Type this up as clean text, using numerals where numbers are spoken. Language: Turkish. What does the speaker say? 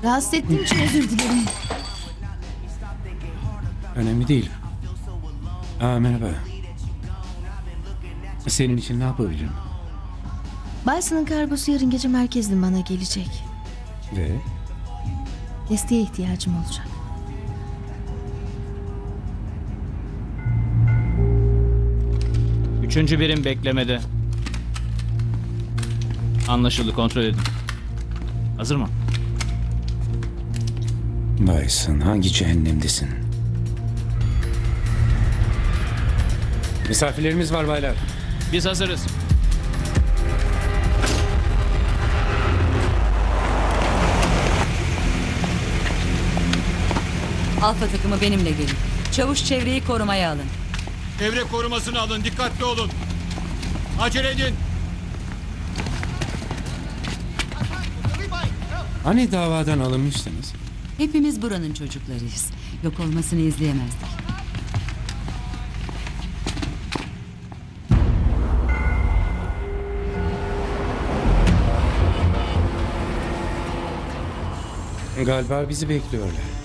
Rahatsız ettiğim için özür dilerim. Önemli değil. Merhaba. Senin için ne yapabilirim? Bison'ın kargosu yarın gece merkezden bana gelecek. Ve? Desteğe ihtiyacım olacak. Üçüncü birim beklemede. Anlaşıldı, kontrol edin. Hazır mı? Bison, hangi cehennemdesin? Misafirlerimiz var baylar. Biz hazırız. Alfa takımı benimle gelin. Çavuş çevreyi korumaya alın. Çevre korumasını alın, dikkatli olun. Acele edin. Hani davadan alınmıştınız? Hepimiz buranın çocuklarıyız. Yok olmasını izleyemezdik. Galiba bizi bekliyorlar.